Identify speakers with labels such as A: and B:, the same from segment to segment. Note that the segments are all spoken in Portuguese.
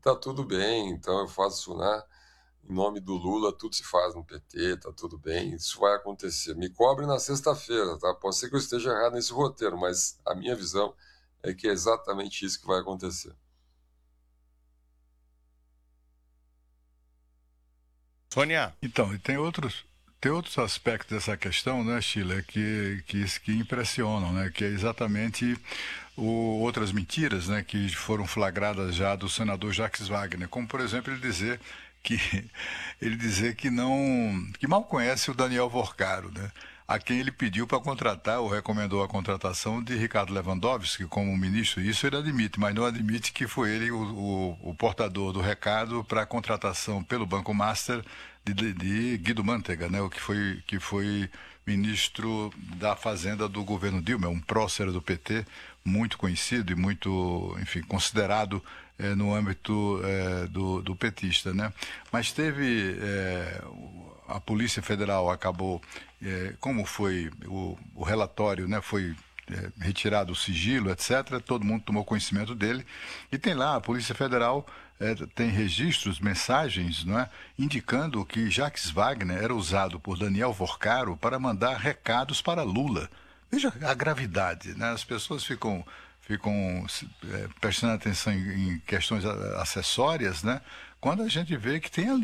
A: Tá tudo bem, então eu faço, né? Em nome do Lula, tudo se faz no PT, tá tudo bem, isso vai acontecer. Me cobre na sexta-feira, tá? Pode ser que eu esteja errado nesse roteiro, mas a minha visão é que é exatamente isso que vai acontecer.
B: Sônia,
C: Então, e tem outros aspectos dessa questão, né, Sheila, que impressionam, né, que é exatamente outras mentiras, né, que foram flagradas já do senador Jacques Wagner, como por exemplo que ele dizer que mal conhece o Daniel Vorcaro, né, a quem ele pediu para contratar ou recomendou a contratação de Ricardo Lewandowski como ministro. Isso ele admite, mas não admite que foi ele o portador do recado para a contratação pelo Banco Master de Guido Mantega, né, o que foi ministro da Fazenda do governo Dilma, um prócer do PT, muito conhecido e muito, enfim, considerado no âmbito do petista, né? Mas teve a Polícia Federal acabou, como foi o relatório, né, foi retirado o sigilo, etc. Todo mundo tomou conhecimento dele. E tem lá, a Polícia Federal tem registros, mensagens, não é, indicando que Jacques Wagner era usado por Daniel Vorcaro para mandar recados para Lula. Veja a gravidade, né? As pessoas ficam prestando atenção em questões acessórias, né? Quando a gente vê que tem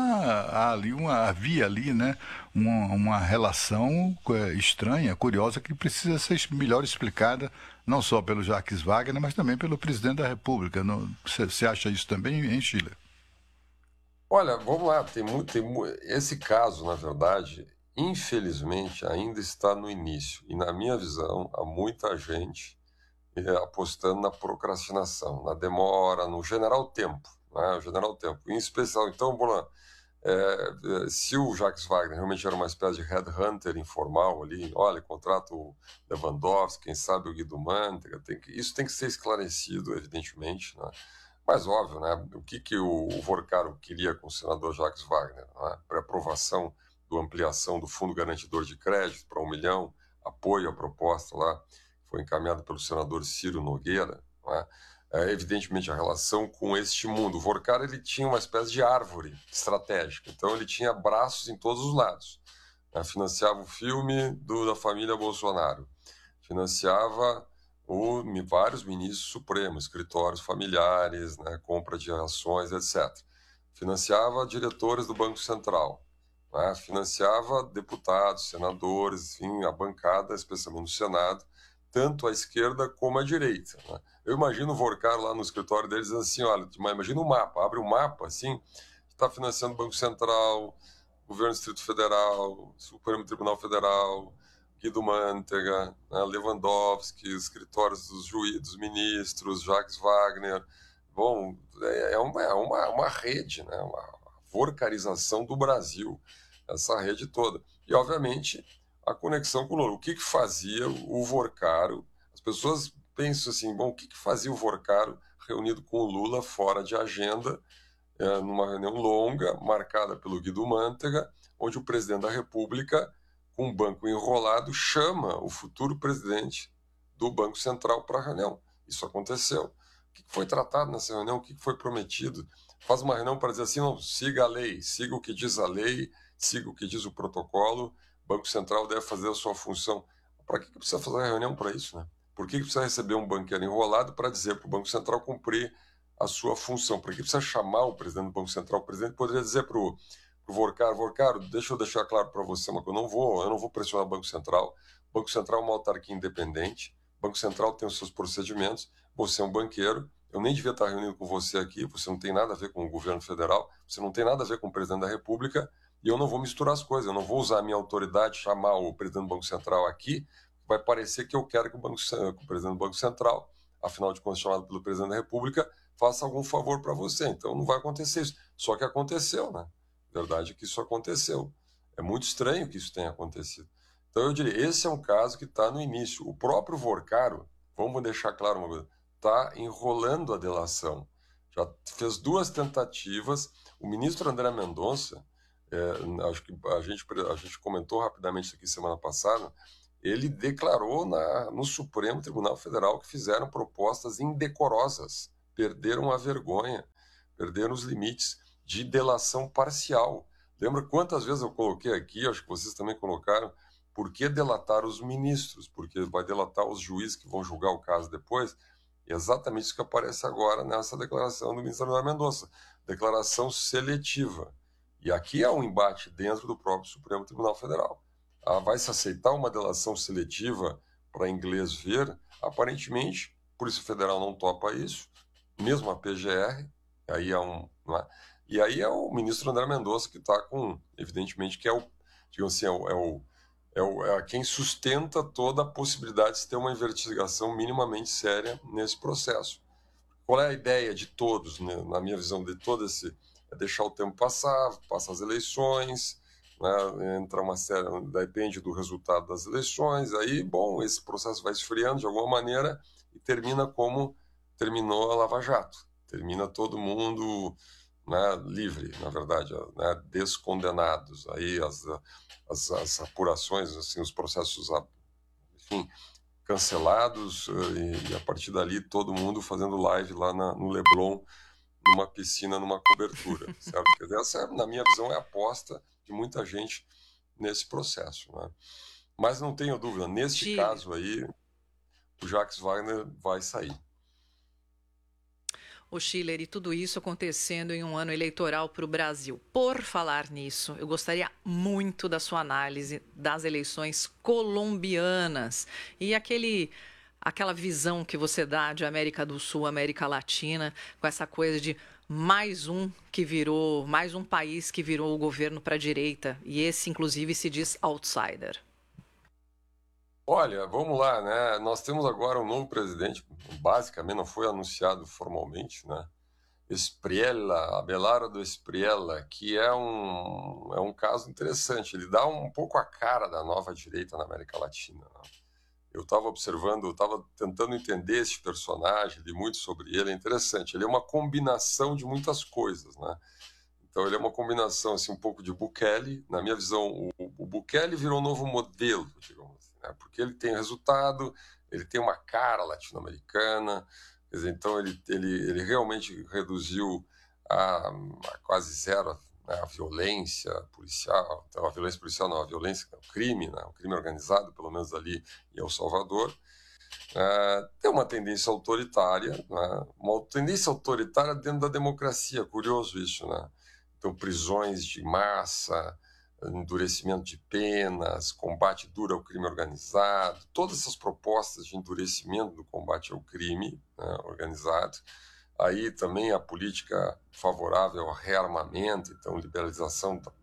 C: havia ali, né? Uma relação estranha, curiosa, que precisa ser melhor explicada, não só pelo Jacques Wagner, mas também pelo presidente da República. Você acha isso também, hein, Chile?
A: Olha, vamos lá, esse caso, na verdade, infelizmente ainda está no início. E na minha visão, há muita gente apostando na procrastinação, na demora, no general tempo, né? O general tempo. Em especial, então, Bolan, se o Jacques Wagner realmente era uma espécie de headhunter informal ali, olha, contrata o Lewandowski, quem sabe o Guido Mantega, isso tem que ser esclarecido, evidentemente, né? Mas óbvio, né? O que o Vorcaro queria com o senador Jacques Wagner, né? Para aprovação da ampliação do Fundo Garantidor de Crédito para 1 milhão, apoio à proposta lá, foi encaminhada pelo senador Ciro Nogueira, né? Evidentemente a relação com este mundo. O Vorkar ele tinha uma espécie de árvore estratégica, então ele tinha braços em todos os lados. Financiava o filme da família Bolsonaro, financiava vários ministros supremos, escritórios familiares, né, compra de ações, etc. Financiava diretores do Banco Central, né, financiava deputados, senadores, enfim, a bancada, especialmente no Senado, tanto a esquerda como a direita. Né? Eu imagino o Vorcar lá no escritório deles dizendo assim, olha, imagina um mapa, abre um mapa assim, está financiando o Banco Central, Governo do Distrito Federal, Supremo Tribunal Federal, Guido Mantega, né, Lewandowski, escritórios dos ministros, Jacques Wagner. Bom, uma rede, né, uma vorcarização do Brasil, essa rede toda. E, obviamente, a conexão com o Lula. O que fazia o Vorcaro? As pessoas pensam assim, bom, o que fazia o Vorcaro reunido com o Lula fora de agenda, numa reunião longa, marcada pelo Guido Mantega, onde o presidente da República, com um banco enrolado, chama o futuro presidente do Banco Central para a reunião. Isso aconteceu. O que foi tratado nessa reunião? O que foi prometido? Faz uma reunião para dizer assim, não, siga a lei, siga o que diz a lei, siga o que diz o protocolo, o Banco Central deve fazer a sua função. Para que precisa fazer a reunião para isso, né? Por que precisa receber um banqueiro enrolado para dizer para o Banco Central cumprir a sua função? Por que precisa chamar o presidente do Banco Central? O presidente poderia dizer para o Vorcaro, Vorcaro, deixa eu deixar claro para você uma coisa, eu não vou pressionar o Banco Central. O Banco Central é uma autarquia independente, o Banco Central tem os seus procedimentos, você é um banqueiro, eu nem devia estar reunido com você aqui, você não tem nada a ver com o governo federal, você não tem nada a ver com o presidente da República, e eu não vou misturar as coisas, eu não vou usar a minha autoridade, chamar o presidente do Banco Central aqui, vai parecer que eu quero que o presidente do Banco Central, afinal de contas chamado pelo presidente da República, faça algum favor para você. Então não vai acontecer isso. Só que aconteceu, né? Verdade é que isso aconteceu. É muito estranho que isso tenha acontecido. Então eu diria, esse é um caso que está no início. O próprio Vorcaro, vamos deixar claro uma coisa, está enrolando a delação. Já fez 2 tentativas. O ministro André Mendonça, acho que a gente comentou rapidamente isso aqui semana passada, ele declarou no Supremo Tribunal Federal que fizeram propostas indecorosas, perderam a vergonha, perderam os limites de delação parcial. Lembra quantas vezes eu coloquei aqui, acho que vocês também colocaram, por que delatar os ministros? Porque vai delatar os juízes que vão julgar o caso depois. E é exatamente isso que aparece agora nessa declaração do ministro André Mendonça, declaração seletiva. E aqui há um embate dentro do próprio Supremo Tribunal Federal. Vai se aceitar uma delação seletiva para inglês ver? Aparentemente, a Polícia Federal não topa isso, mesmo a PGR, aí e aí é o ministro André Mendonça que está com, evidentemente, que é o, digamos assim, é quem sustenta toda a possibilidade de se ter uma investigação minimamente séria nesse processo. Qual é a ideia de todos, né? Na minha visão, de todo esse... É deixar o tempo passar as eleições, né? Entra uma série... Depende do resultado das eleições, aí, bom, esse processo vai esfriando de alguma maneira e termina como terminou a Lava Jato. Termina todo mundo, né, livre, na verdade, né, descondenados. Aí as apurações, assim, os processos, enfim, cancelados, e a partir dali todo mundo fazendo live lá no Leblon, numa piscina, numa cobertura, certo? Quer dizer, essa, na minha visão, é a aposta de muita gente nesse processo, né? Mas não tenho dúvida, neste caso aí, o Jacques Wagner vai sair.
B: O Schiller, e tudo isso acontecendo em um ano eleitoral para o Brasil. Por falar nisso, eu gostaria muito da sua análise das eleições colombianas e aquela visão que você dá de América do Sul, América Latina, com essa coisa de mais um país que virou o governo para a direita, e esse, inclusive, se diz outsider.
A: Olha, vamos lá, né? Nós temos agora um novo presidente, basicamente não foi anunciado formalmente, né? Espriella, Abelardo Espriella, que é um caso interessante. Ele dá um pouco a cara da nova direita na América Latina, né? Eu estava observando, eu estava tentando entender esse personagem, li muito sobre ele, é interessante. Ele é uma combinação de muitas coisas, né? Então ele é uma combinação, assim, um pouco de Bukele. Na minha visão, o Bukele virou um novo modelo, digamos assim, né? Porque ele tem resultado, ele tem uma cara latino-americana, quer dizer, então ele realmente reduziu a quase zero, né, a violência policial, então, a violência policial não, a violência, o crime, né, o crime organizado, pelo menos ali em El Salvador. Tem uma tendência autoritária, né, uma tendência autoritária dentro da democracia, curioso isso, né? Então, prisões de massa, endurecimento de penas, combate duro ao crime organizado, todas essas propostas de endurecimento do combate ao crime, né, organizado. Aí também a política favorável ao rearmamento, então liberalização da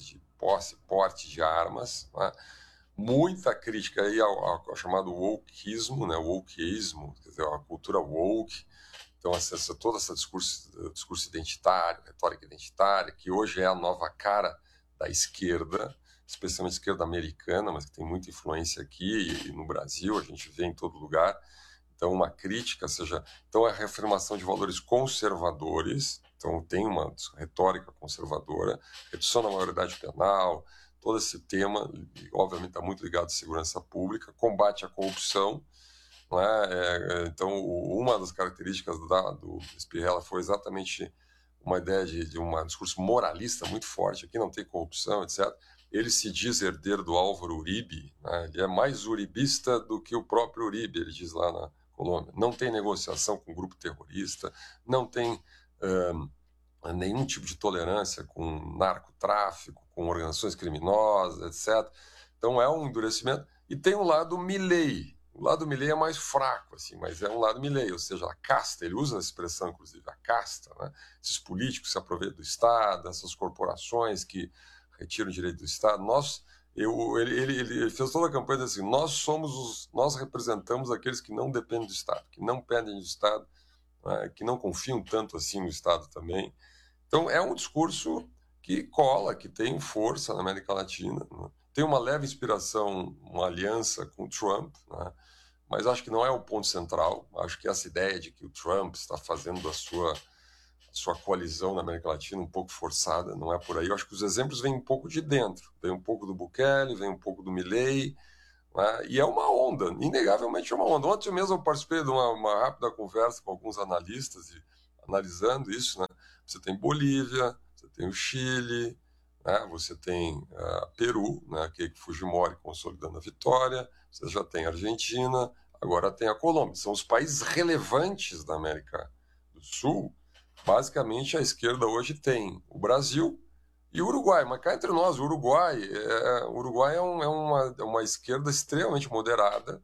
A: porte de armas, né? Muita crítica aí ao chamado wokeismo, né, o wokeismo, quer dizer, a cultura woke. Então, todo esse discurso identitário, retórica identitária, que hoje é a nova cara da esquerda, especialmente a esquerda americana, mas que tem muita influência aqui e no Brasil, a gente vê em todo lugar. Então, uma crítica, então a reafirmação de valores conservadores, então tem uma retórica conservadora, redução da maioridade penal, todo esse tema, obviamente está muito ligado à segurança pública, combate à corrupção, não é? Então, uma das características do Espriella foi exatamente uma ideia de um discurso moralista muito forte, aqui não tem corrupção, etc. Ele se diz herdeiro do Álvaro Uribe, né? Ele é mais uribista do que o próprio Uribe, ele diz lá na Colômbia. Não tem negociação com grupo terrorista, não tem nenhum tipo de tolerância com narcotráfico, com organizações criminosas, etc. Então é um endurecimento. E tem o lado Milei. O lado Milei é mais fraco, assim, mas é um lado Milei, ou seja, a casta, ele usa a expressão, inclusive, a casta, né? Esses políticos que se aproveitam do Estado, essas corporações que retiram o direito do Estado. Ele fez toda a campanha assim, nós representamos aqueles que não dependem do Estado, que não pedem do Estado, né? Que não confiam tanto assim no Estado também. Então é um discurso que cola, que tem força na América Latina, né? Tem uma leve inspiração, uma aliança com o Trump, né? Mas acho que não é o ponto central. Acho que essa ideia de que o Trump está fazendo a sua coalizão na América Latina um pouco forçada, não é por aí. Eu acho que os exemplos vêm um pouco de dentro. Vem um pouco do Bukele, vem um pouco do Milei, né? E é uma onda, inegavelmente é uma onda. Ontem mesmo eu participei de uma rápida conversa com alguns analistas, analisando isso, né? Você tem Bolívia, você tem o Chile, né? Você tem Peru, né? Que Fujimori consolidando a vitória, você já tem a Argentina, agora tem a Colômbia. São os países relevantes da América do Sul. Basicamente, a esquerda hoje tem o Brasil e o Uruguai. Mas cá entre nós, o Uruguai é uma esquerda extremamente moderada,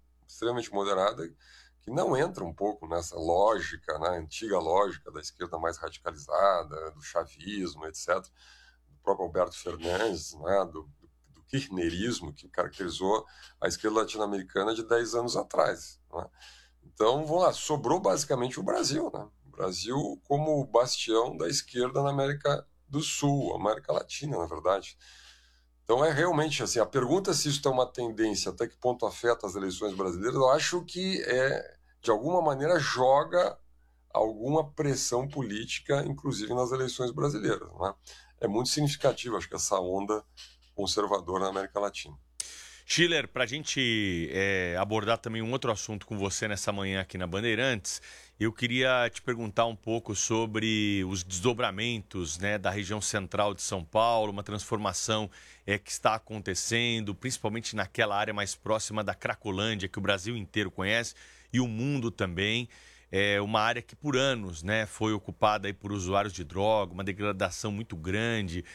A: que não entra um pouco nessa lógica, né, antiga lógica da esquerda mais radicalizada, do chavismo, etc., do próprio Alberto Fernandes, né, do kirchnerismo, que caracterizou a esquerda latino-americana de 10 anos atrás. Né? Então, vamos lá, sobrou basicamente o Brasil, né? O Brasil como bastião da esquerda na América do Sul, América Latina, na verdade. Então, é realmente assim, a pergunta é se isso é uma tendência, até que ponto afeta as eleições brasileiras, eu acho que de alguma maneira joga alguma pressão política, inclusive nas eleições brasileiras. Né? É muito significativo, acho que essa onda conservadora na América Latina.
D: Schiller, para a gente abordar também um outro assunto com você nessa manhã aqui na Bandeirantes, eu queria te perguntar um pouco sobre os desdobramentos, né, da região central de São Paulo, uma transformação que está acontecendo, principalmente naquela área mais próxima da Cracolândia, que o Brasil inteiro conhece e o mundo também. É uma área que por anos, né, foi ocupada aí por usuários de droga, uma degradação muito grande.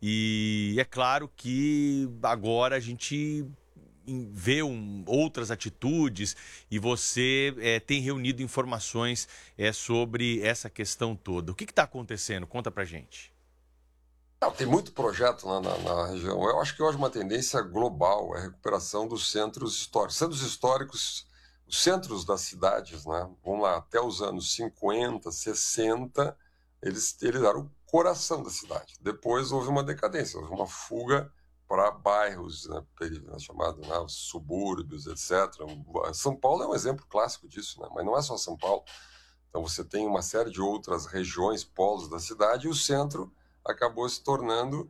D: E é claro que agora a gente vê outras atitudes e você tem reunido informações sobre essa questão toda. O que está acontecendo? Conta pra gente.
A: Tem muito projeto na região. Eu acho que hoje uma tendência global é a recuperação dos centros históricos. Centros históricos, os centros das cidades, né? Vamos lá, até os anos 50, 60, eles eram o coração da cidade. Depois houve uma decadência, houve uma fuga para bairros, né, chamados, né, subúrbios, etc. São Paulo é um exemplo clássico disso, né? Mas não é só São Paulo. Então você tem uma série de outras regiões, polos da cidade, e o centro acabou se tornando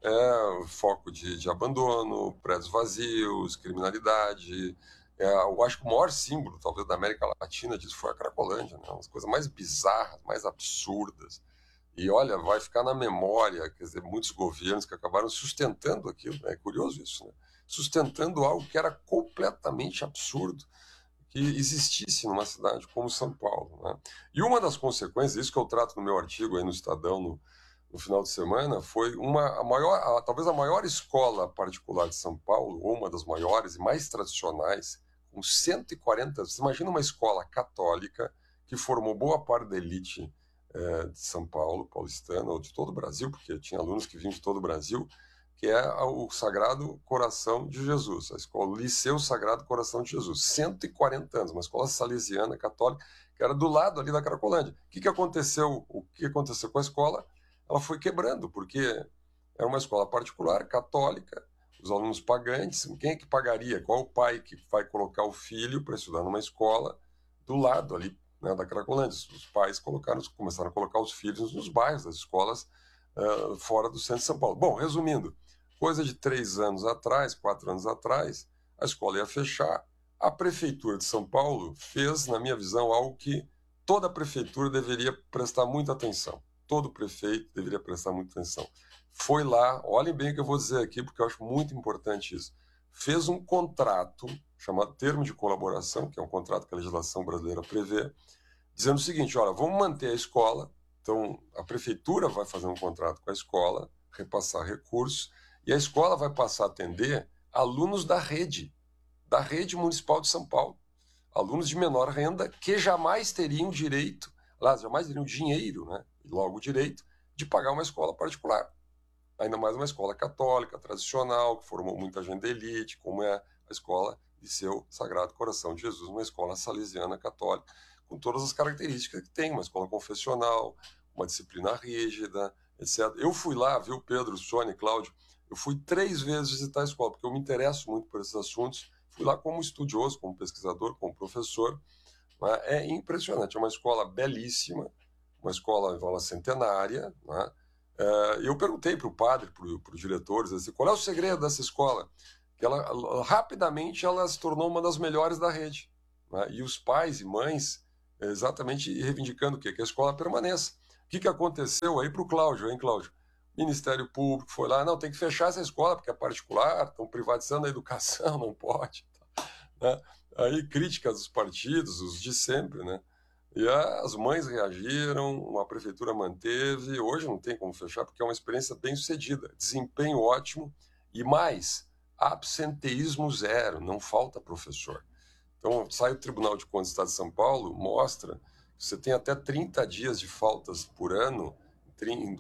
A: foco de abandono, prédios vazios, criminalidade. Eu acho que o maior símbolo, talvez, da América Latina disso foi a Cracolândia, né? As coisas mais bizarras, mais absurdas. E olha, vai ficar na memória, quer dizer, muitos governos que acabaram sustentando aquilo, né? É curioso isso, né? Sustentando algo que era completamente absurdo que existisse numa cidade como São Paulo, né? E uma das consequências, isso que eu trato no meu artigo aí no Estadão no final de semana, foi talvez a maior escola particular de São Paulo, ou uma das maiores e mais tradicionais, com 140, você imagina uma escola católica que formou boa parte da elite de São Paulo, paulistana, ou de todo o Brasil, porque tinha alunos que vinham de todo o Brasil, que é o Sagrado Coração de Jesus, a escola Liceu Sagrado Coração de Jesus, 140 anos, uma escola salesiana, católica, que era do lado ali da Cracolândia. O que aconteceu com a escola? Ela foi quebrando, porque era uma escola particular, católica, os alunos pagantes, quem é que pagaria? Qual o pai que vai colocar o filho para estudar numa escola do lado ali, né, da Cracolândia? Os pais começaram a colocar os filhos nos bairros das escolas fora do centro de São Paulo. Bom, resumindo, coisa de 3 anos atrás, 4 anos atrás, a escola ia fechar. A Prefeitura de São Paulo fez, na minha visão, algo que toda a Prefeitura deveria prestar muita atenção. Todo prefeito deveria prestar muita atenção. Foi lá, olhem bem o que eu vou dizer aqui, porque eu acho muito importante isso. Fez um contrato, chamado Termo de Colaboração, que é um contrato que a legislação brasileira prevê, dizendo o seguinte: olha, vamos manter a escola, então a prefeitura vai fazer um contrato com a escola, repassar recursos, e a escola vai passar a atender alunos da rede municipal de São Paulo, alunos de menor renda que jamais teriam direito, jamais teriam dinheiro, né, e logo direito de pagar uma escola particular. Ainda mais uma escola católica, tradicional, que formou muita gente da elite, como é a escola Liceu Sagrado Coração de Jesus, uma escola salesiana católica, com todas as características que tem, uma escola confessional, uma disciplina rígida, etc. Eu fui lá, viu, Pedro, Sônia, Cláudio, eu fui 3 vezes visitar a escola, porque eu me interesso muito por esses assuntos. Fui lá como estudioso, como pesquisador, como professor. Né? É impressionante, é uma escola belíssima, uma escola centenária, né? Eu perguntei para o padre, para os diretores, assim, qual é o segredo dessa escola? Que rapidamente ela se tornou uma das melhores da rede. Né? E os pais e mães exatamente reivindicando o quê? Que a escola permaneça. que aconteceu aí para o Cláudio, hein, Cláudio? Ministério Público foi lá, não, tem que fechar essa escola porque é particular, estão privatizando a educação, não pode. Né? Aí críticas dos partidos, os de sempre, né? E as mães reagiram, a prefeitura manteve, hoje não tem como fechar porque é uma experiência bem sucedida, desempenho ótimo e mais, absenteísmo zero, não falta professor. Então sai o Tribunal de Contas do Estado de São Paulo, mostra que você tem até 30 dias de faltas por ano, em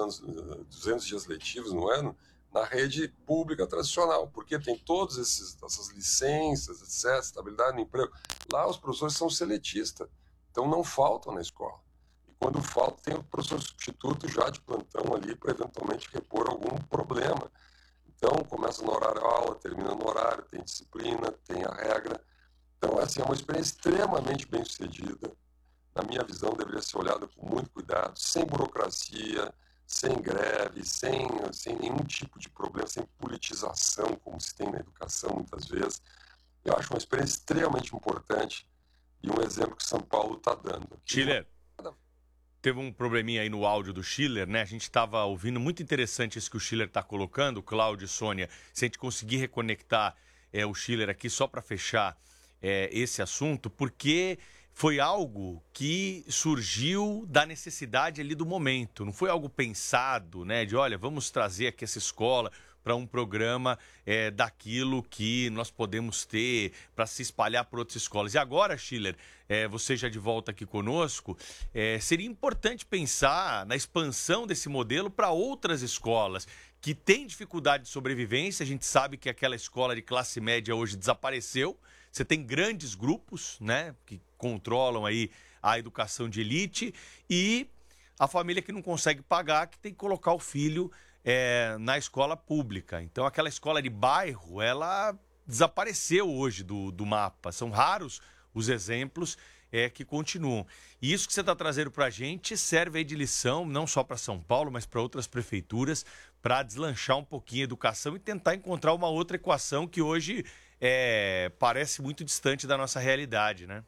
A: 200 dias letivos no ano, na rede pública tradicional, porque tem todas essas licenças, etc., estabilidade no emprego. Lá os professores são seletistas, então não faltam na escola. E quando falta, tem o professor substituto já de plantão ali para eventualmente repor algum problema. Então começa no horário aula, termina no horário, tem disciplina, tem a regra. Então assim, é uma experiência extremamente bem sucedida. Na minha visão, deveria ser olhada com muito cuidado, sem burocracia, sem greve, sem nenhum tipo de problema, sem politização, como se tem na educação muitas vezes. Eu acho uma experiência extremamente importante e um exemplo que São Paulo está dando.
D: Schiller, teve um probleminha aí no áudio do Schiller, né? A gente estava ouvindo, muito interessante isso que o Schiller está colocando, Cláudio e Sônia. Se a gente conseguir reconectar o Schiller aqui só para fechar esse assunto, porque foi algo que surgiu da necessidade ali do momento, não foi algo pensado, né? De, olha, vamos trazer aqui essa escola para um programa daquilo que nós podemos ter para se espalhar por outras escolas. E agora, Schiller, você já de volta aqui conosco, seria importante pensar na expansão desse modelo para outras escolas que têm dificuldade de sobrevivência. A gente sabe que aquela escola de classe média hoje desapareceu. Você tem grandes grupos, né, que controlam aí a educação de elite e a família que não consegue pagar, que tem que colocar o filho na escola pública. Então, aquela escola de bairro, ela desapareceu hoje do mapa. São raros os exemplos que continuam. E isso que você está trazendo para a gente serve aí de lição, não só para São Paulo, mas para outras prefeituras, para deslanchar um pouquinho a educação e tentar encontrar uma outra equação que hoje parece muito distante da nossa realidade, né?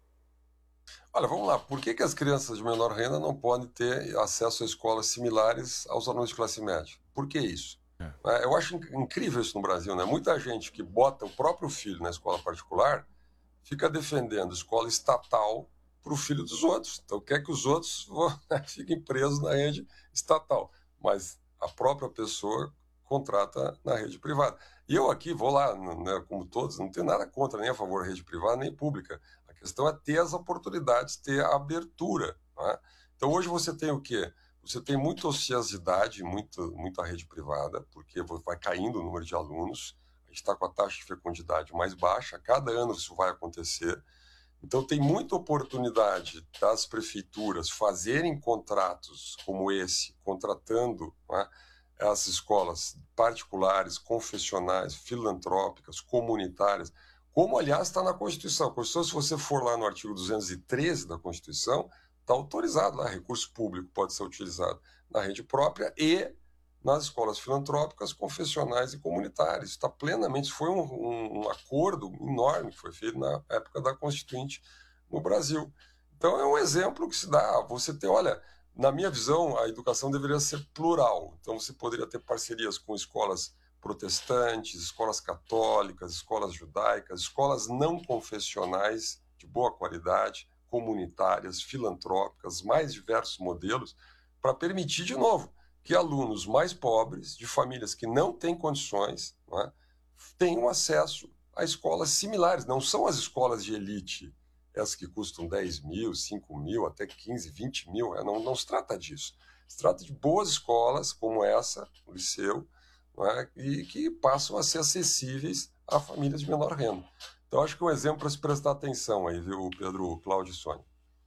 A: Olha, vamos lá. Por que as crianças de menor renda não podem ter acesso a escolas similares aos alunos de classe média? Por que isso? Eu acho incrível isso no Brasil, né? Muita gente que bota o próprio filho na escola particular fica defendendo escola estatal para o filho dos outros. Então quer que os outros fiquem presos na rede estatal. Mas a própria pessoa contrata na rede privada. E eu aqui vou lá, né, como todos, não tenho nada contra, nem a favor da rede privada, nem pública. A questão é ter as oportunidades, ter a abertura. Né? Então hoje você tem o quê? Você tem muita ociosidade, muita rede privada, porque vai caindo o número de alunos, a gente está com a taxa de fecundidade mais baixa, cada ano isso vai acontecer. Então tem muita oportunidade das prefeituras fazerem contratos como esse, contratando, né, as escolas particulares, confessionais, filantrópicas, comunitárias, como, aliás, está na Constituição. A Constituição, se você for lá no artigo 213 da Constituição, está autorizado lá, recurso público pode ser utilizado na rede própria e nas escolas filantrópicas, confessionais e comunitárias. Está plenamente, isso foi um acordo enorme que foi feito na época da Constituinte no Brasil. Então, é um exemplo que se dá. Você tem, olha, na minha visão, a educação deveria ser plural. Então, você poderia ter parcerias com escolas protestantes, escolas católicas, escolas judaicas, escolas não confessionais de boa qualidade, comunitárias, filantrópicas, mais diversos modelos, para permitir, de novo, que alunos mais pobres, de famílias que não têm condições, né, tenham acesso a escolas similares. Não são as escolas de elite, essas que custam 10 mil, 5 mil, até 15, 20 mil. Não se trata disso. Se trata de boas escolas como essa, o Liceu, né, e que passam a ser acessíveis a famílias de menor renda. Então, acho que é um exemplo para se prestar atenção aí, viu, Pedro, Cláudio e Sônia.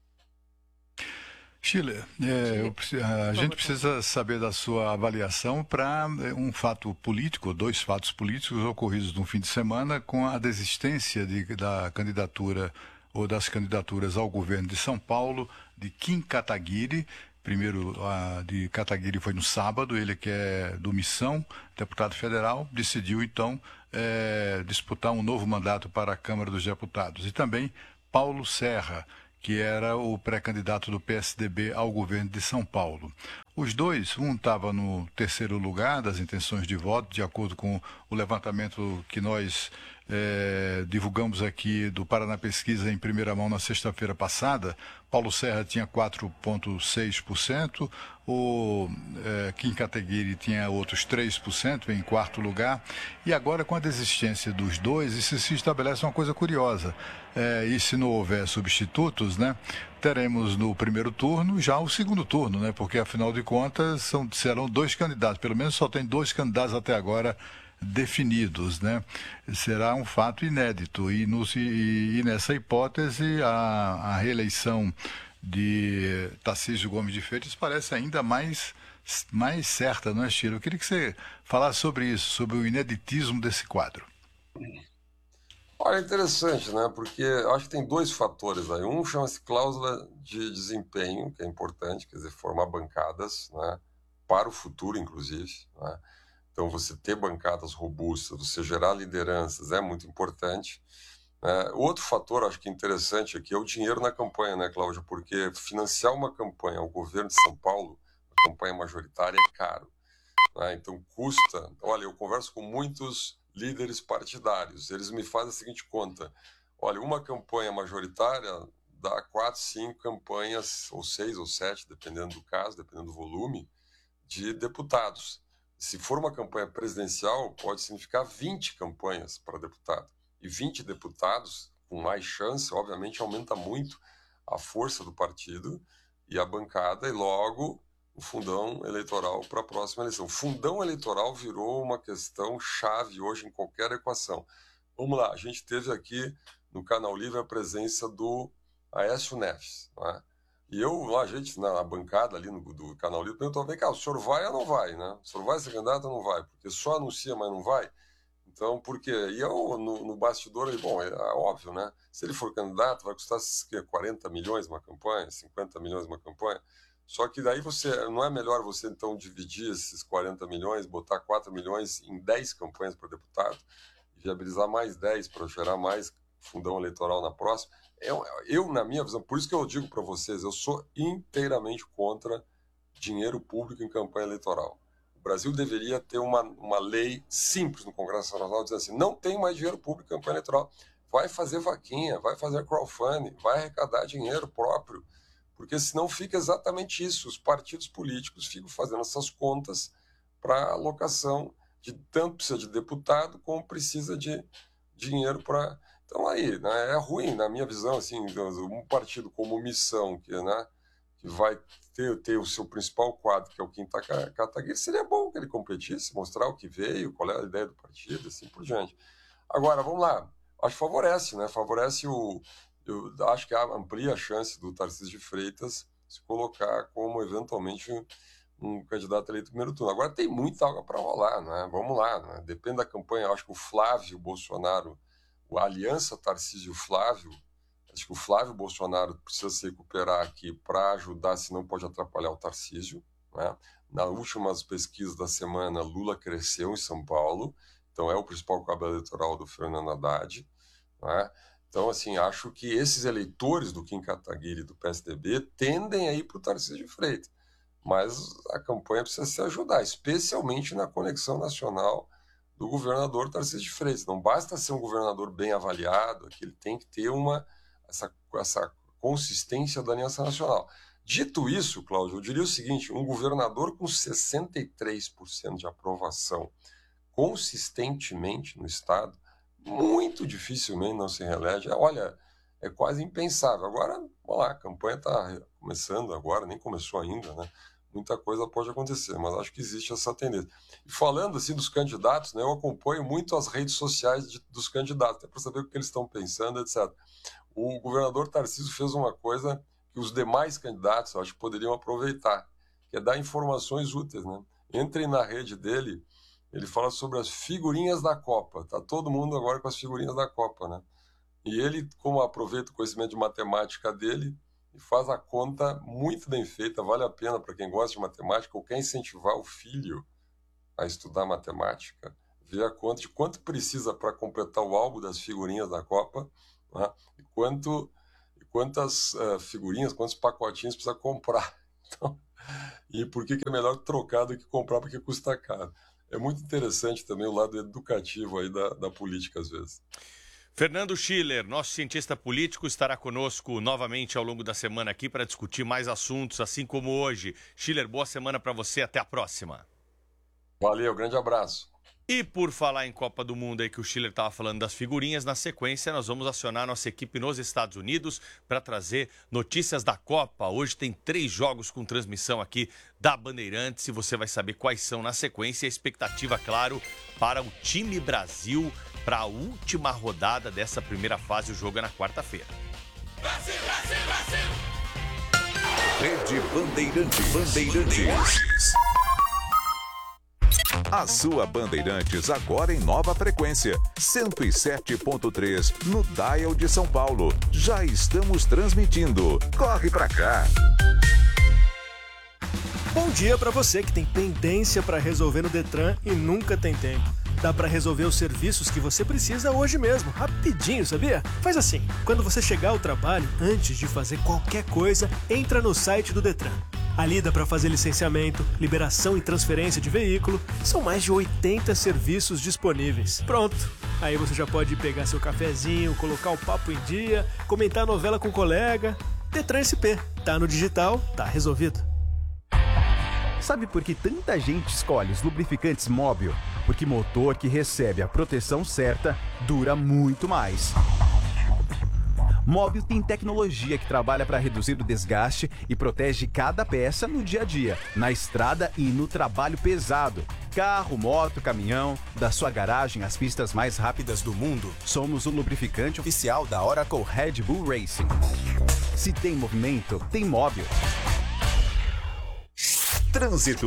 C: Schiller, a gente precisa saber da sua avaliação para um fato político, dois fatos políticos ocorridos no fim de semana com a desistência da candidatura ou das candidaturas ao governo de São Paulo de Kim Kataguiri. Primeiro, a de Kataguiri foi no sábado, ele que é do Missão, deputado federal, decidiu então disputar um novo mandato para a Câmara dos Deputados. E também Paulo Serra, que era o pré-candidato do PSDB ao governo de São Paulo. Os dois, um estava no terceiro lugar das intenções de voto, de acordo com o levantamento que nós divulgamos aqui do Paraná Pesquisa em primeira mão na sexta-feira passada. Paulo Serra tinha 4,6%, o Kim Kataguiri tinha outros 3% em quarto lugar, e agora com a desistência dos dois, isso se estabelece uma coisa curiosa, e se não houver substitutos, né, teremos no primeiro turno já o segundo turno, né, porque afinal de contas serão dois candidatos, pelo menos só tem dois candidatos até agora definidos, né? Será um fato inédito e nessa hipótese a reeleição de Tarcísio Gomes de Freitas parece ainda mais certa, não é, Chiro? Eu queria que você falasse sobre isso, sobre o ineditismo desse quadro.
A: Olha, é interessante, né? Porque eu acho que tem dois fatores aí. Um chama-se cláusula de desempenho, que é importante, quer dizer, formar bancadas, né? Para o futuro, inclusive, né? Então, você ter bancadas robustas, você gerar lideranças é muito importante. Outro fator, acho que interessante aqui, é o dinheiro na campanha, né, Cláudio? Porque financiar uma campanha ao governo de São Paulo, uma campanha majoritária, é caro, né? Então, custa... Olha, eu converso com muitos líderes partidários, eles me fazem a seguinte conta. Olha, uma campanha majoritária dá 4, 5 campanhas, ou 6 ou 7, dependendo do caso, dependendo do volume, de deputados. Se for uma campanha presidencial, pode significar 20 campanhas para deputado. E 20 deputados, com mais chance, obviamente, aumenta muito a força do partido e a bancada, e logo o fundão eleitoral para a próxima eleição. O fundão eleitoral virou uma questão chave hoje em qualquer equação. Vamos lá, a gente teve aqui no Canal Livre a presença do Aécio Neves, né? E a gente, na bancada ali do Canal Livre, perguntou, vem cá, o senhor vai ou não vai, né? O senhor vai ser candidato ou não vai? Porque só anuncia, mas não vai. Então, por quê? E eu, no bastidor, bom, é óbvio, né? Se ele for candidato, vai custar 40 milhões uma campanha, 50 milhões uma campanha. Só que daí não é melhor você, então, dividir esses 40 milhões, botar 4 milhões em 10 campanhas para deputado, viabilizar mais 10 para gerar mais fundão eleitoral na próxima? Eu, na minha visão, por isso que eu digo para vocês, eu sou inteiramente contra dinheiro público em campanha eleitoral. O Brasil deveria ter uma lei simples no Congresso Nacional dizendo assim, não tem mais dinheiro público em campanha eleitoral. Vai fazer vaquinha, vai fazer crowdfunding, vai arrecadar dinheiro próprio, porque senão fica exatamente isso. Os partidos políticos ficam fazendo essas contas para alocação de tanto precisa de deputado como precisa de dinheiro para... Então aí, né, é ruim, na minha visão, assim, um partido como Missão, né, que vai ter o seu principal quadro, que é o Kim Kataguiri, seria bom que ele competisse, mostrar o que veio, qual é a ideia do partido, assim por diante. Agora, vamos lá, acho que favorece, né, eu acho que amplia a chance do Tarcísio de Freitas se colocar como, eventualmente, um candidato eleito no primeiro turno. Agora tem muita água para rolar, né, vamos lá, né, depende da campanha, acho que o Flávio Bolsonaro, a aliança Tarcísio-Flávio, acho que o Flávio Bolsonaro precisa se recuperar aqui para ajudar, senão pode atrapalhar o Tarcísio, né? Nas últimas pesquisas da semana, Lula cresceu em São Paulo, então é o principal cabo eleitoral do Fernando Haddad, né? Então, assim, acho que esses eleitores do Kim Kataguiri e do PSDB tendem a ir para o Tarcísio de Freitas, mas a campanha precisa se ajudar, especialmente na conexão nacional do governador Tarcísio de Freitas. Não basta ser um governador bem avaliado, que ele tem que ter essa consistência da Aliança Nacional. Dito isso, Cláudio, eu diria o seguinte, um governador com 63% de aprovação consistentemente no Estado, muito dificilmente não se reelege. Olha, é quase impensável. Agora, vamos lá, a campanha está começando agora, nem começou ainda, né? Muita coisa pode acontecer, mas acho que existe essa tendência. E falando assim dos candidatos, né, eu acompanho muito as redes sociais dos candidatos, até para saber o que eles estão pensando, etc. O governador Tarcísio fez uma coisa que os demais candidatos, eu acho que poderiam aproveitar, que é dar informações úteis, né? Entrem na rede dele, ele fala sobre as figurinhas da Copa. Tá todo mundo agora com as figurinhas da Copa, né? E ele, como aproveita o conhecimento de matemática dele, e faz a conta muito bem feita, vale a pena para quem gosta de matemática ou quer incentivar o filho a estudar matemática, ver a conta de quanto precisa para completar o álbum das figurinhas da Copa, né? e quantas figurinhas, quantos pacotinhos precisa comprar. Então, e por que é melhor trocar do que comprar, porque custa caro. É muito interessante também o lado educativo aí da política, às vezes.
D: Fernando Schiller, nosso cientista político, estará conosco novamente ao longo da semana aqui para discutir mais assuntos, assim como hoje. Schiller, boa semana para você, até a próxima.
A: Valeu, grande abraço.
D: E por falar em Copa do Mundo aí que o Schiller estava falando das figurinhas, na sequência nós vamos acionar nossa equipe nos Estados Unidos para trazer notícias da Copa. Hoje tem 3 jogos com transmissão aqui da Bandeirantes e você vai saber quais são na sequência. A expectativa, claro, para o time Brasil para a última rodada dessa primeira fase. O jogo é na quarta-feira.
E: Brasil, Brasil, Brasil! Rede Bandeirantes. A sua Bandeirantes agora em nova frequência, 107.3 no dial de São Paulo. Já estamos transmitindo. Corre pra cá.
F: Bom dia para você que tem pendência para resolver no Detran e nunca tem tempo. Dá para resolver os serviços que você precisa hoje mesmo, rapidinho, sabia? Faz assim, quando você chegar ao trabalho, antes de fazer qualquer coisa, entra no site do Detran. Ali dá para fazer licenciamento, liberação e transferência de veículo. São mais de 80 serviços disponíveis. Pronto! Aí você já pode pegar seu cafezinho, colocar o papo em dia, comentar a novela com o colega. Detran SP. Tá no digital, tá resolvido.
G: Sabe por que tanta gente escolhe os lubrificantes Móbil? Porque motor que recebe a proteção certa dura muito mais. Móbil tem tecnologia que trabalha para reduzir o desgaste e protege cada peça no dia a dia, na estrada e no trabalho pesado. Carro, moto, caminhão, da sua garagem às pistas mais rápidas do mundo. Somos o lubrificante oficial da Oracle Red Bull Racing. Se tem movimento, tem Móbil.
E: Trânsito.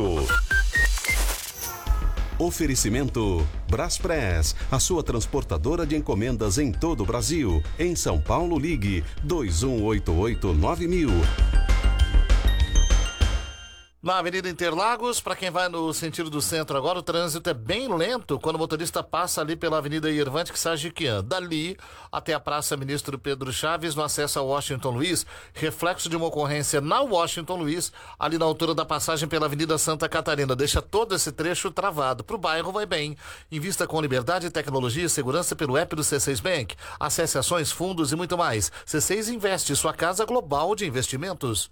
E: Oferecimento Braspress, a sua transportadora de encomendas em todo o Brasil. Em São Paulo, ligue 2188-9000.
H: Na Avenida Interlagos, para quem vai no sentido do centro agora, o trânsito é bem lento quando o motorista passa ali pela Avenida Irvante Sagiquian. Dali até a Praça Ministro Pedro Chaves, no acesso ao Washington Luiz, reflexo de uma ocorrência na Washington Luiz, ali na altura da passagem pela Avenida Santa Catarina. Deixa todo esse trecho travado. Para o bairro vai bem. Invista com liberdade, tecnologia e segurança pelo app do C6 Bank. Acesse ações, fundos e muito mais. C6 Investe, sua casa global de investimentos.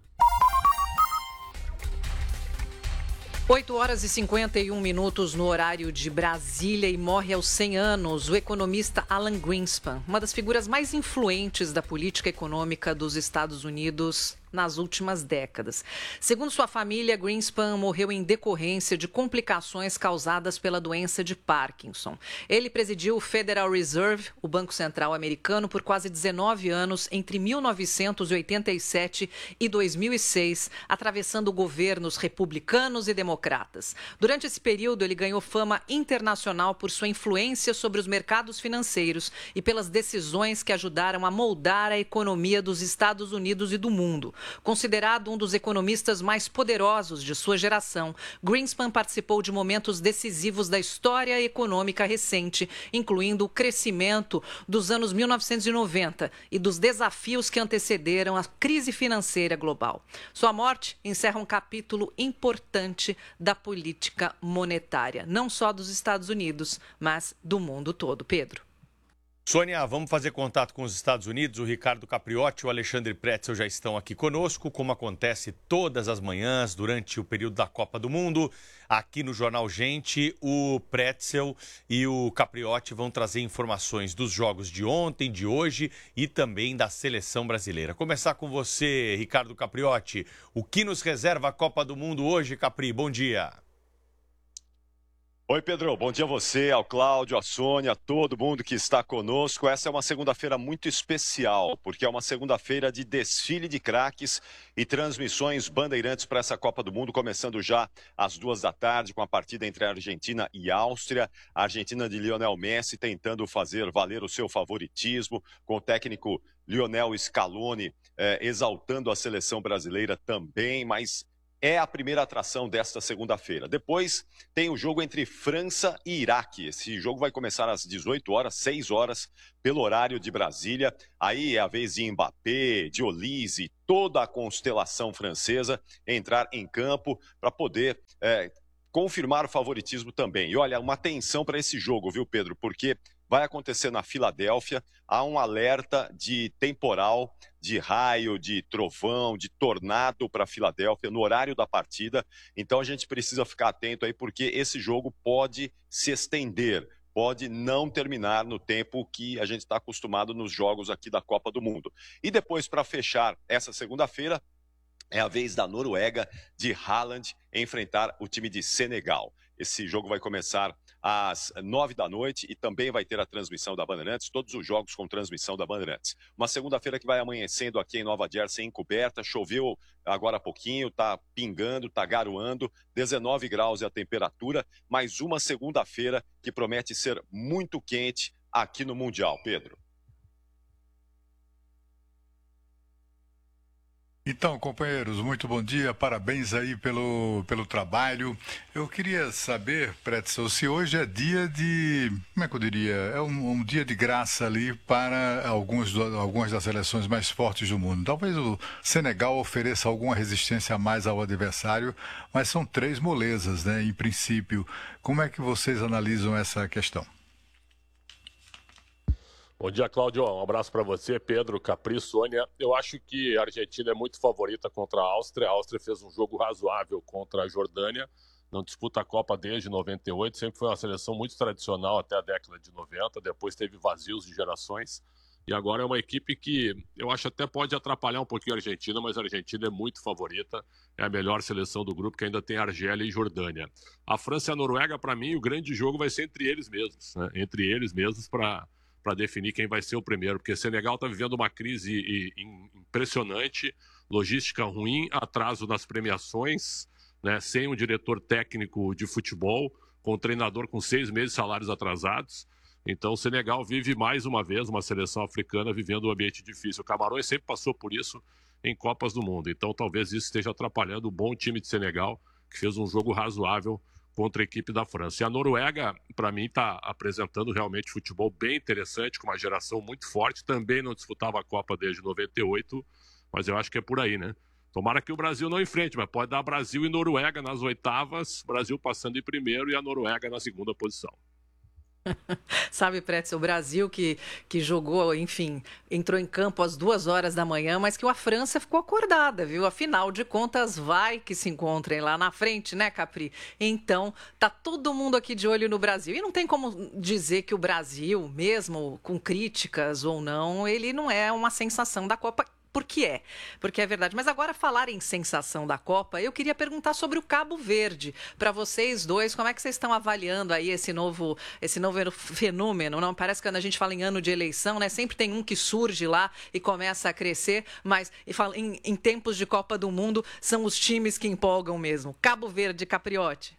B: 8h51 no horário de Brasília e morre aos 100 anos o economista Alan Greenspan, uma das figuras mais influentes da política econômica dos Estados Unidos nas últimas décadas. Segundo sua família, Greenspan morreu em decorrência de complicações causadas pela doença de Parkinson. Ele presidiu o Federal Reserve, o Banco Central americano, por quase 19 anos, entre 1987 e 2006, atravessando governos republicanos e democratas. Durante esse período, ele ganhou fama internacional por sua influência sobre os mercados financeiros e pelas decisões que ajudaram a moldar a economia dos Estados Unidos e do mundo. Considerado um dos economistas mais poderosos de sua geração, Greenspan participou de momentos decisivos da história econômica recente, incluindo o crescimento dos anos 1990 e dos desafios que antecederam a crise financeira global. Sua morte encerra um capítulo importante da política monetária, não só dos Estados Unidos, mas do mundo todo. Pedro.
D: Sônia, vamos fazer contato com os Estados Unidos. O Ricardo Capriotti e o Alexandre Pretzel já estão aqui conosco, como acontece todas as manhãs durante o período da Copa do Mundo. Aqui no Jornal Gente, o Pretzel e o Capriotti vão trazer informações dos jogos de ontem, de hoje e também da seleção brasileira. Começar com você, Ricardo Capriotti. O que nos reserva a Copa do Mundo hoje, Capri? Bom dia.
I: Oi, Pedro. Bom dia a você, ao Cláudio, à Sônia, a todo mundo que está conosco. Essa é uma segunda-feira muito especial, porque é uma segunda-feira de desfile de craques e transmissões bandeirantes para essa Copa do Mundo, começando já às 14h, com a partida entre a Argentina e a Áustria. A Argentina de Lionel Messi tentando fazer valer o seu favoritismo, com o técnico Lionel Scaloni exaltando a seleção brasileira também, mas é a primeira atração desta segunda-feira. Depois tem o jogo entre França e Iraque. Esse jogo vai começar às 18 horas, 6 horas, pelo horário de Brasília. Aí é a vez de Mbappé, de Olise, toda a constelação francesa entrar em campo para poder confirmar o favoritismo também. E olha, uma atenção para esse jogo, viu, Pedro? Porque vai acontecer na Filadélfia, há um alerta de temporal, de raio, de trovão, de tornado para a Filadélfia no horário da partida. Então a gente precisa ficar atento aí, porque esse jogo pode se estender, pode não terminar no tempo que a gente está acostumado nos jogos aqui da Copa do Mundo. E depois, para fechar essa segunda-feira, é a vez da Noruega, de Haaland, enfrentar o time de Senegal. Esse jogo vai começar às 9 da noite e também vai ter a transmissão da Bandeirantes, todos os jogos com transmissão da Bandeirantes. Uma segunda-feira que vai amanhecendo aqui em Nova Jersey, encoberta, choveu agora há pouquinho, tá pingando, tá garoando, 19 graus é a temperatura, mais uma segunda-feira que promete ser muito quente aqui no Mundial, Pedro.
C: Então, companheiros, muito bom dia, parabéns aí pelo trabalho. Eu queria saber, Pretzel, se hoje é dia de, como é que eu diria, é um dia de graça ali para algumas das seleções mais fortes do mundo. Talvez o Senegal ofereça alguma resistência a mais ao adversário, mas são 3 molezas, né, em princípio. Como é que vocês analisam essa questão?
J: Bom dia, Cláudio. Um abraço para você, Pedro, Capri, Sônia. Eu acho que a Argentina é muito favorita contra a Áustria. A Áustria fez um jogo razoável contra a Jordânia. Não disputa a Copa desde 98. Sempre foi uma seleção muito tradicional até a década de 90. Depois teve vazios de gerações. E agora é uma equipe que eu acho até pode atrapalhar um pouquinho a Argentina, mas a Argentina é muito favorita. É a melhor seleção do grupo, que ainda tem Argélia e Jordânia. A França e a Noruega, para mim, o grande jogo vai ser entre eles mesmos, né? Entre eles mesmos para definir quem vai ser o primeiro, porque o Senegal está vivendo uma crise impressionante, logística ruim, atraso nas premiações, né, sem um diretor técnico de futebol, com um treinador com 6 meses de salários atrasados. Então o Senegal vive mais uma vez, uma seleção africana vivendo um ambiente difícil. O Camarões sempre passou por isso em Copas do Mundo, então talvez isso esteja atrapalhando o bom time de Senegal, que fez um jogo razoável contra a equipe da França. E a Noruega, para mim, está apresentando realmente futebol bem interessante, com uma geração muito forte. Também não disputava a Copa desde 98, mas eu acho que é por aí, né? Tomara que o Brasil não enfrente, mas pode dar Brasil e Noruega nas oitavas, Brasil passando em primeiro e a Noruega na segunda posição.
B: Sabe, Pretzel, o Brasil que jogou, enfim, entrou em campo às 2 horas da manhã, mas que a França ficou acordada, viu? Afinal de contas, vai que se encontrem lá na frente, né, Capri? Então, tá todo mundo aqui de olho no Brasil. E não tem como dizer que o Brasil, mesmo com críticas ou não, ele não é uma sensação da Copa. Porque é verdade. Mas agora, falar em sensação da Copa, eu queria perguntar sobre o Cabo Verde. Para vocês dois, como é que vocês estão avaliando aí esse novo fenômeno? Não, parece que quando a gente fala em ano de eleição, né, sempre tem um que surge lá e começa a crescer, mas em tempos de Copa do Mundo, são os times que empolgam mesmo. Cabo Verde, Capriotti.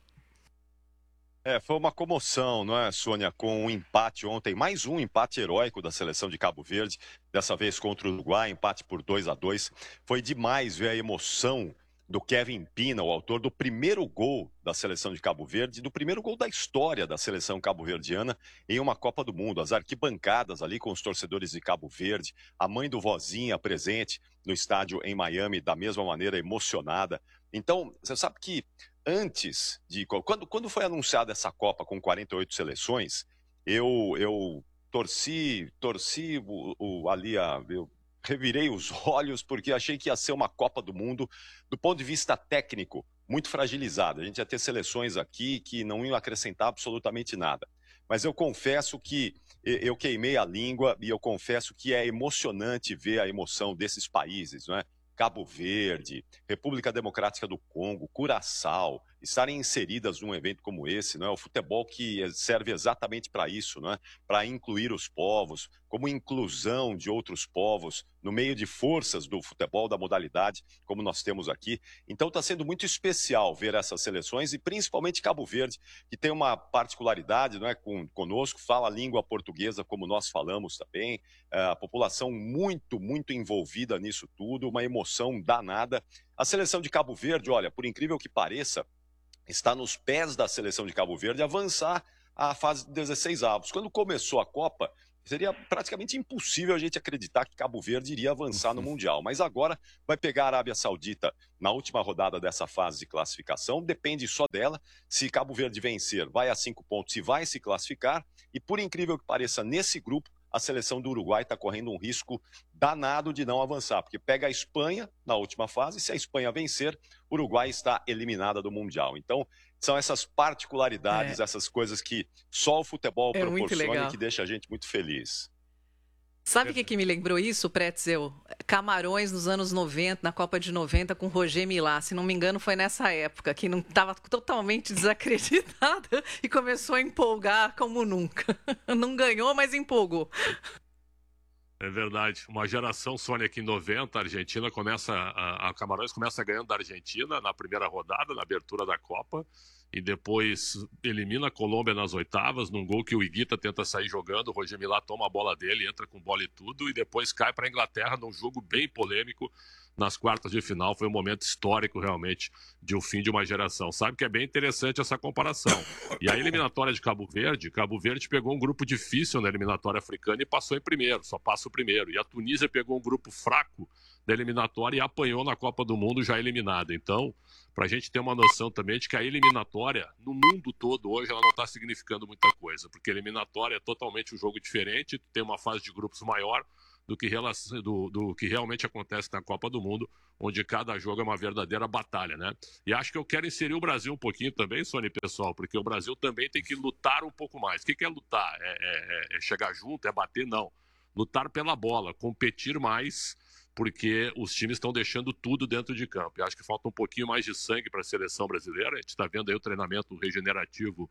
I: Foi uma comoção, não é, Sônia, com um empate ontem, mais um empate heróico da seleção de Cabo Verde, dessa vez contra o Uruguai, empate por 2-2. Foi demais ver a emoção do Kevin Pina, o autor do primeiro gol da seleção de Cabo Verde, do primeiro gol da história da seleção cabo-verdiana em uma Copa do Mundo. As arquibancadas ali com os torcedores de Cabo Verde, a mãe do Vozinha presente no estádio em Miami, da mesma maneira emocionada. Então, você sabe que antes de... Quando foi anunciada essa Copa com 48 seleções, eu torci eu revirei os olhos porque achei que ia ser uma Copa do Mundo do ponto de vista técnico muito fragilizada. A gente ia ter seleções aqui que não iam acrescentar absolutamente nada. Mas eu confesso que eu queimei a língua e eu confesso que é emocionante ver a emoção desses países, não é? Cabo Verde, República Democrática do Congo, Curaçao, estarem inseridas num evento como esse, não é? O futebol que serve exatamente para isso, não é? Para incluir os povos, como inclusão de outros povos no meio de forças do futebol, da modalidade, como nós temos aqui. Então está sendo muito especial ver essas seleções e principalmente Cabo Verde, que tem uma particularidade, não é, conosco, fala a língua portuguesa como nós falamos também, a população muito, muito envolvida nisso tudo, uma emoção danada. A seleção de Cabo Verde, olha, por incrível que pareça, está nos pés da seleção de Cabo Verde avançar à fase de 16avos. Quando começou a Copa, seria praticamente impossível a gente acreditar que Cabo Verde iria avançar no Mundial. Mas agora vai pegar a Arábia Saudita na última rodada dessa fase de classificação. Depende só dela. Se Cabo Verde vencer, vai a 5 pontos e vai se classificar. E por incrível que pareça, nesse grupo, a seleção do Uruguai está correndo um risco danado de não avançar, porque pega a Espanha na última fase, e se a Espanha vencer, o Uruguai está eliminada do Mundial. Então, são essas particularidades, essas coisas que só o futebol proporciona e que deixa a gente muito feliz.
B: Sabe o que me lembrou isso, Pretzel? Camarões nos anos 90, na Copa de 90, com Roger Milá. Se não me engano, foi nessa época, que não estava totalmente desacreditada e começou a empolgar como nunca. Não ganhou, mas empolgou.
J: É verdade. Uma geração, Sônia, que em 90, a Argentina começa, a Camarões começa ganhando da Argentina na primeira rodada, na abertura da Copa, e depois elimina a Colômbia nas oitavas, num gol que o Higuita tenta sair jogando, o Roger Milá toma a bola dele, entra com bola e tudo, e depois cai para a Inglaterra num jogo bem polêmico nas quartas de final. Foi um momento histórico, realmente, de um fim de uma geração. Sabe que é bem interessante essa comparação. E a eliminatória de Cabo Verde pegou um grupo difícil na eliminatória africana e passou em primeiro, só passa o primeiro. E a Tunísia pegou um grupo fraco da eliminatória e apanhou na Copa do Mundo já eliminada. Então, para a gente ter uma noção também de que a eliminatória, no mundo todo hoje, ela não está significando muita coisa, porque a eliminatória é totalmente um jogo diferente, tem uma fase de grupos maior do que realmente acontece na Copa do Mundo, onde cada jogo é uma verdadeira batalha, né? E acho que eu quero inserir o Brasil um pouquinho também, Sônia, pessoal, porque o Brasil também tem que lutar um pouco mais. O que é lutar? É chegar junto? É bater? Não. Lutar pela bola, competir mais, porque os times estão deixando tudo dentro de campo. E acho que falta um pouquinho mais de sangue para a seleção brasileira. A gente está vendo aí o treinamento regenerativo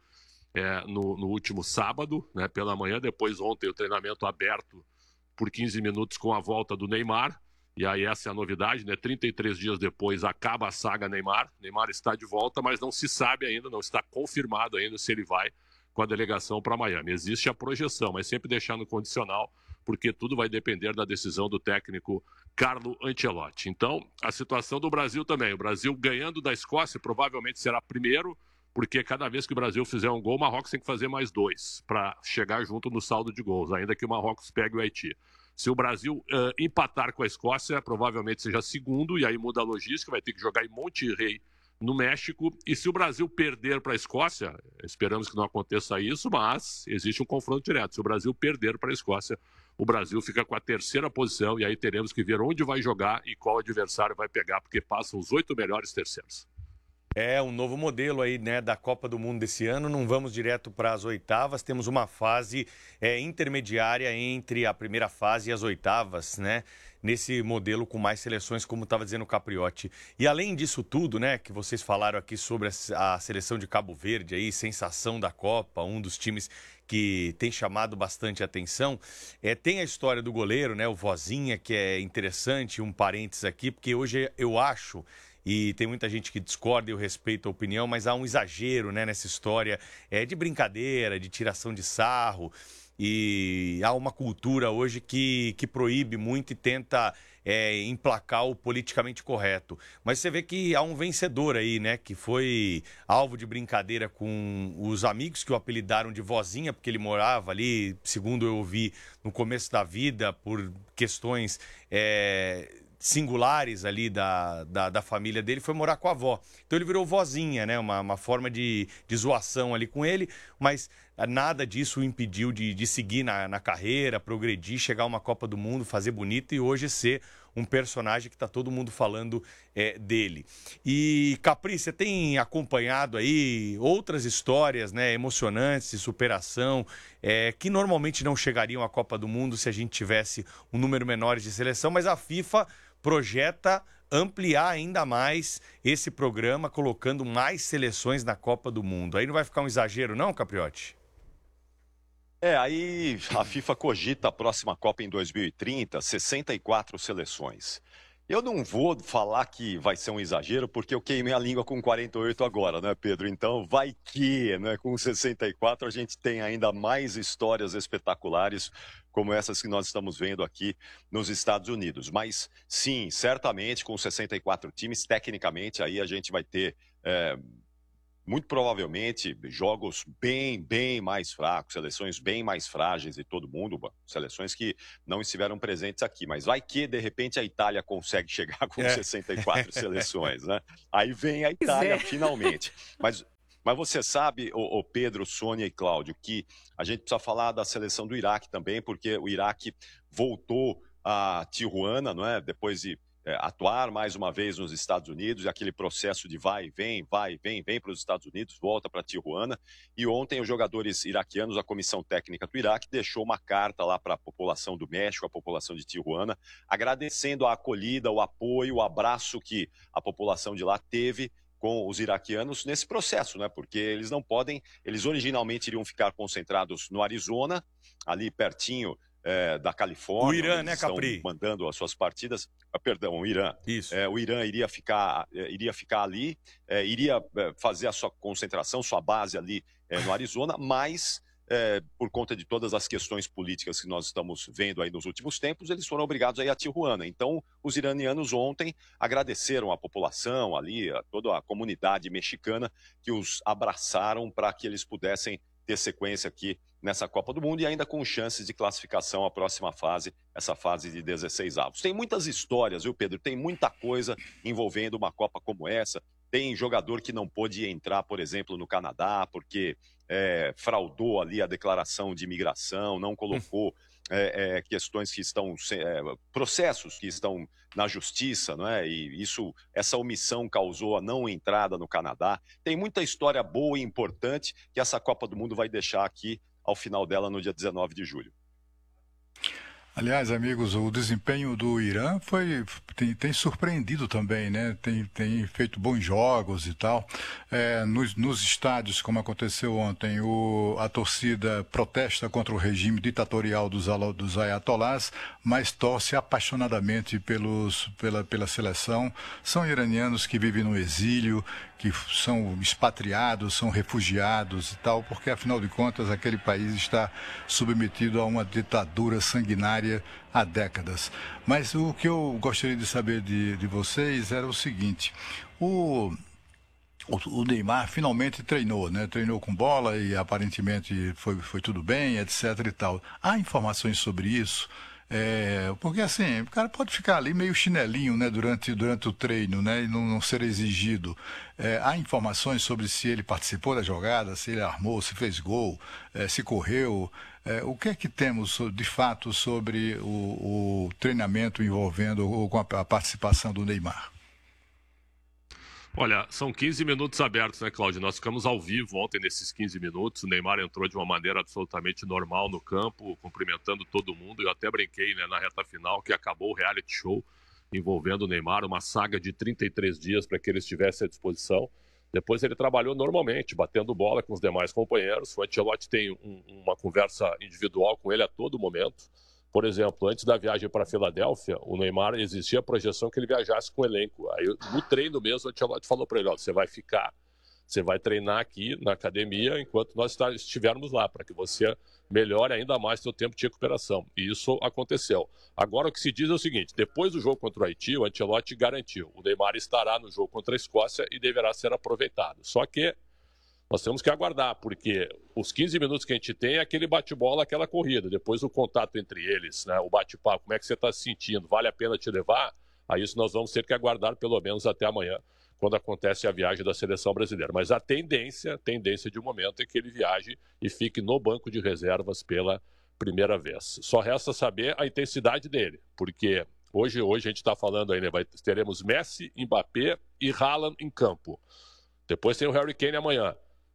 J: no último sábado, né, pela manhã. Depois, ontem, o treinamento aberto por 15 minutos com a volta do Neymar. E aí essa é a novidade, né? 33 dias depois acaba a saga Neymar. Neymar está de volta, mas não se sabe ainda, não está confirmado ainda se ele vai com a delegação para Miami. Existe a projeção, mas sempre deixar no condicional, porque tudo vai depender da decisão do técnico Carlo Ancelotti. Então, a situação do Brasil também. O Brasil ganhando da Escócia provavelmente será primeiro, porque cada vez que o Brasil fizer um gol, o Marrocos tem que fazer mais 2 para chegar junto no saldo de gols, ainda que o Marrocos pegue o Haiti. Se o Brasil empatar com a Escócia, provavelmente seja segundo, e aí muda a logística, vai ter que jogar em Monterrey, no México. E se o Brasil perder para a Escócia, esperamos que não aconteça isso, mas existe um confronto direto. Se o Brasil perder para a Escócia, o Brasil fica com a 3ª posição, e aí teremos que ver onde vai jogar e qual adversário vai pegar, porque passam os 8 melhores terceiros.
D: É um novo modelo aí, né, da Copa do Mundo desse ano. Não vamos direto para as oitavas, temos uma fase intermediária entre a primeira fase e as oitavas, né? Nesse modelo com mais seleções, como estava dizendo o Capriotti. E além disso tudo, né, que vocês falaram aqui sobre a seleção de Cabo Verde aí, sensação da Copa, um dos times que tem chamado bastante atenção, tem a história do goleiro, né, o Vozinha, que é interessante, um parênteses aqui, porque hoje eu acho, e tem muita gente que discorda e eu respeito a opinião, mas há um exagero, né, nessa história de brincadeira, de tiração de sarro, e há uma cultura hoje que proíbe muito e tenta emplacar o politicamente correto. Mas você vê que há um vencedor aí, né, que foi alvo de brincadeira com os amigos que o apelidaram de Vozinha, porque ele morava ali, segundo eu ouvi, no começo da vida, por questões singulares ali da família dele, foi morar com a avó. Então ele virou Vozinha, né? Uma forma de zoação ali com ele, mas nada disso o impediu de seguir na carreira, progredir, chegar a uma Copa do Mundo, fazer bonito e hoje ser um personagem que está todo mundo falando dele. E, Capri, você tem acompanhado aí outras histórias, né, emocionantes de superação, que normalmente não chegariam à Copa do Mundo se a gente tivesse um número menor de seleção, mas a FIFA projeta ampliar ainda mais esse programa, colocando mais seleções na Copa do Mundo. Aí não vai ficar um exagero não, Capriotti?
I: Aí a FIFA cogita a próxima Copa em 2030, 64 seleções. Eu não vou falar que vai ser um exagero, porque eu queimei a língua com 48 agora, né, Pedro? Então, vai que, né, com 64 a gente tem ainda mais histórias espetaculares como essas que nós estamos vendo aqui nos Estados Unidos. Mas, sim, certamente, com 64 times, tecnicamente, aí a gente vai ter... muito provavelmente, jogos bem mais fracos, seleções bem mais frágeis de todo mundo, seleções que não estiveram presentes aqui. Mas vai que, de repente, a Itália consegue chegar com 64 seleções, né? Aí vem a Itália, finalmente. Mas você sabe, o Pedro, Sônia e Cláudio, que a gente precisa falar da seleção do Iraque também, porque o Iraque voltou a Tijuana, não é? Depois de atuar mais uma vez nos Estados Unidos, e aquele processo de vai e vem para os Estados Unidos, volta para Tijuana. E ontem os jogadores iraquianos, a comissão técnica do Iraque, deixou uma carta lá para a população do México, a população de Tijuana, agradecendo a acolhida, o apoio, o abraço que a população de lá teve com os iraquianos nesse processo, né? Porque eles não podem, eles originalmente iriam ficar concentrados no Arizona, ali pertinho da Califórnia.
D: O Irã, né,
I: estão
D: Capri?
I: mandando as suas partidas. Perdão, o Irã.
D: Isso.
I: O Irã iria ficar ali, iria fazer a sua concentração, sua base ali no Arizona, mas por conta de todas as questões políticas que nós estamos vendo aí nos últimos tempos, eles foram obrigados a ir a Tijuana. Então, os iranianos ontem agradeceram a população ali, toda a comunidade mexicana que os abraçaram para que eles pudessem ter sequência aqui nessa Copa do Mundo e ainda com chances de classificação à próxima fase, essa fase de 16 avos. Tem muitas histórias, viu, Pedro? Tem muita coisa envolvendo uma Copa como essa. Tem jogador que não pôde entrar, por exemplo, no Canadá, porque fraudou ali a declaração de imigração, não colocou questões que estão... processos que estão na justiça, não é? E essa omissão causou a não entrada no Canadá. Tem muita história boa e importante que essa Copa do Mundo vai deixar aqui ao final dela no dia 19 de julho.
C: Aliás, amigos, o desempenho do Irã tem surpreendido também, né? Tem feito bons jogos e tal. Nos estádios, como aconteceu ontem, a torcida protesta contra o regime ditatorial dos ayatolás, mas torce apaixonadamente pela seleção. São iranianos que vivem no exílio, que são expatriados, são refugiados e tal, porque, afinal de contas, aquele país está submetido a uma ditadura sanguinária há décadas. Mas o que eu gostaria de saber de vocês era o seguinte: o Neymar finalmente treinou, né? Treinou com bola e aparentemente foi tudo bem, etc e tal. Há informações sobre isso? Porque assim, o cara pode ficar ali meio chinelinho, né, durante o treino, né, e não ser exigido. Há informações sobre se ele participou da jogada, se ele armou, se fez gol, se correu. O que é que temos de fato sobre o treinamento envolvendo ou com a participação do Neymar?
J: Olha, são 15 minutos abertos, né, Cláudio? Nós ficamos ao vivo ontem nesses 15 minutos. O Neymar entrou de uma maneira absolutamente normal no campo, cumprimentando todo mundo. Eu até brinquei, né, na reta final que acabou o reality show envolvendo o Neymar, uma saga de 33 dias para que ele estivesse à disposição. Depois ele trabalhou normalmente, batendo bola com os demais companheiros. O Ancelotti tem uma conversa individual com ele a todo momento. Por exemplo, antes da viagem para a Filadélfia, o Neymar, existia a projeção que ele viajasse com o elenco. Aí, no treino mesmo, o Ancelotti falou para ele: você vai ficar, você vai treinar aqui na academia enquanto nós estivermos lá, para que você melhore ainda mais seu tempo de recuperação. E isso aconteceu. Agora, o que se diz é o seguinte: depois do jogo contra o Haiti, o Ancelotti garantiu: o Neymar estará no jogo contra a Escócia e deverá ser aproveitado. Só que nós temos que aguardar, porque os 15 minutos que a gente tem é aquele bate-bola, aquela corrida. Depois o contato entre eles, né, o bate-papo, como é que você está se sentindo, vale a pena te levar? A isso nós vamos ter que aguardar pelo menos até amanhã, quando acontece a viagem da seleção brasileira. Mas a tendência de momento é que ele viaje e fique no banco de reservas pela primeira vez. Só resta saber a intensidade dele, porque hoje a gente está falando aí, né, teremos Messi, Mbappé e Haaland em campo. Depois tem o Harry Kane amanhã.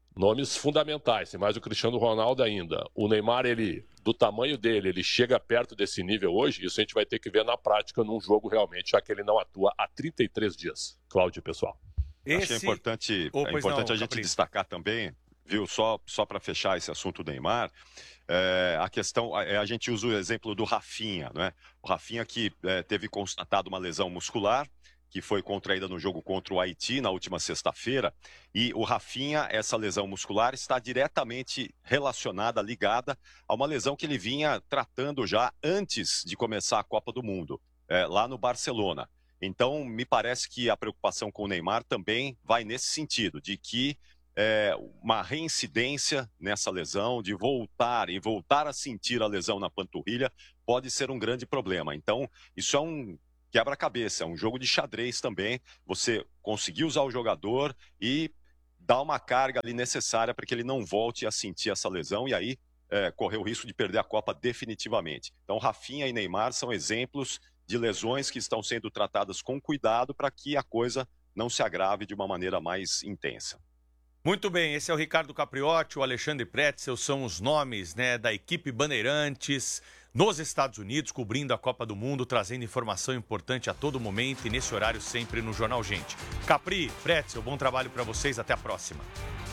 J: Nomes fundamentais, tem mais o Cristiano Ronaldo ainda. O Neymar, do tamanho dele, ele chega perto desse nível hoje? Isso a gente vai ter que ver na prática num jogo realmente, já que ele não atua há 33 dias. Cláudio, pessoal.
I: Acho que é importante a gente destacar também, viu, só para fechar esse assunto do Neymar, a questão, a gente usa o exemplo do Rafinha, né? O Rafinha que teve constatado uma lesão muscular, que foi contraída no jogo contra o Haiti na última sexta-feira, e o Rafinha, essa lesão muscular, está diretamente relacionada, ligada a uma lesão que ele vinha tratando já antes de começar a Copa do Mundo, lá no Barcelona. Então, me parece que a preocupação com o Neymar também vai nesse sentido, de que uma reincidência nessa lesão, de voltar a sentir a lesão na panturrilha, pode ser um grande problema. Então, isso é um quebra-cabeça, é um jogo de xadrez também, você conseguir usar o jogador e dar uma carga ali necessária para que ele não volte a sentir essa lesão e aí correr o risco de perder a Copa definitivamente. Então, Rafinha e Neymar são exemplos de lesões que estão sendo tratadas com cuidado para que a coisa não se agrave de uma maneira mais intensa.
D: Muito bem, esse é o Ricardo Capriotti, o Alexandre Pretzel, são os nomes, né, da equipe Bandeirantes nos Estados Unidos, cobrindo a Copa do Mundo, trazendo informação importante a todo momento e nesse horário sempre no Jornal Gente. Capri, Pretzel, bom trabalho para vocês, até a próxima.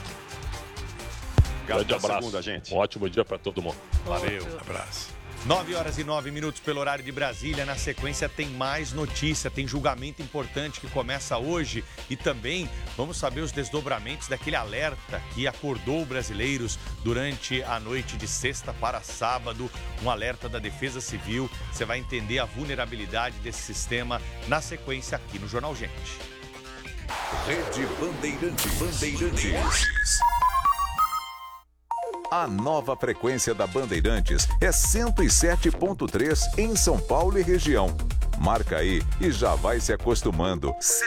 J: Grande abraço,
I: segunda, gente.
J: Um ótimo dia para todo mundo.
D: Valeu,
C: Abraço.
D: 9h09 pelo horário de Brasília. Na sequência tem mais notícia, tem julgamento importante que começa hoje e também vamos saber os desdobramentos daquele alerta que acordou brasileiros durante a noite de sexta para sábado, um alerta da Defesa Civil. Você vai entender a vulnerabilidade desse sistema na sequência aqui no Jornal Gente.
E: Rede Bandeirantes. A nova frequência da Bandeirantes é 107.3 em São Paulo e região. Marca aí e já vai se acostumando.